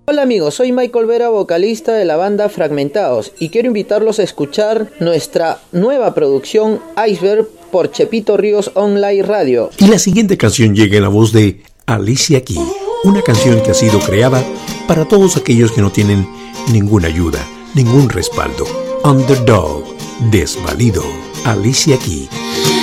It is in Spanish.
Hola amigos, soy Michael Vera, vocalista de la banda Fragmentados, y quiero invitarlos a escuchar nuestra nueva producción Iceberg por Chepito Ríos Online Radio. Y la siguiente canción llega en la voz de Alicia Key, una canción que ha sido creada para todos aquellos que no tienen ninguna ayuda, ningún respaldo. Underdog, desvalido, Alicia Key.